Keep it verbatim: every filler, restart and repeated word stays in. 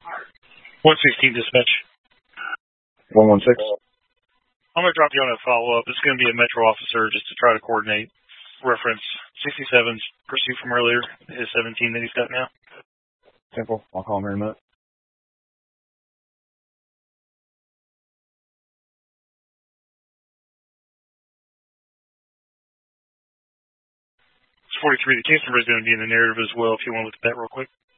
one sixteen dispatch. one one six. I'm going to drop you on a follow-up. It's going to be a Metro officer just to try to coordinate. Reference sixty-seven's pursuit from earlier, his seventeen that he's got now. Simple. I'll call him here in a minute. It's forty-three. The case number is going to be in the narrative as well if you want to look at that real quick.